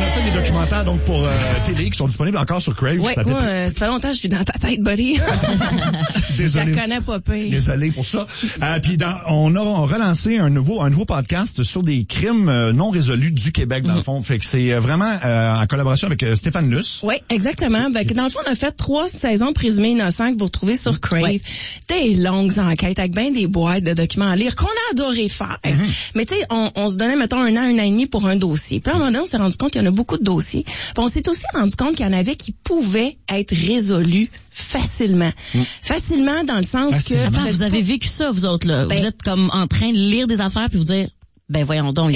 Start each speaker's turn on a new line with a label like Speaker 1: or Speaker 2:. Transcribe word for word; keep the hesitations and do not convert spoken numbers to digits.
Speaker 1: a fait des documentaires donc pour euh, télé qui sont disponibles encore sur Crave.
Speaker 2: Oui, moi, euh, ça fait longtemps que je suis dans ta tête, buddy.
Speaker 1: Désolé.
Speaker 2: Je la connais pas pire.
Speaker 1: Désolé pour ça. Euh, puis dans, on a on relancé un nouveau un nouveau podcast sur des crimes euh, non résolus du Québec dans mm-hmm. le fond. Fait que c'est vraiment euh, en collaboration avec euh, Stéphane Luce.
Speaker 2: Oui, exactement. Ben, dans le fond, on a fait trois saisons présumées innocentes que vous retrouvez sur Crave. Ouais. Des longues enquêtes avec bien des boîtes de documents à lire qu'on a adoré faire. Mm-hmm. Mais tu sais, on, on se donnait mettons un an, un an et demi pour un dossier. Puis là, à un moment donné, on s'est rendu compte qu'il y en a beaucoup de dossiers. Puis on s'est aussi rendu compte qu'il y en avait qui pouvaient être résolus facilement. Mm. Facilement dans le sens facilement.
Speaker 3: que... Attends, vous avez vécu ça, vous autres, là. Ben, vous êtes comme en train de lire des affaires puis vous dire, ben voyons donc,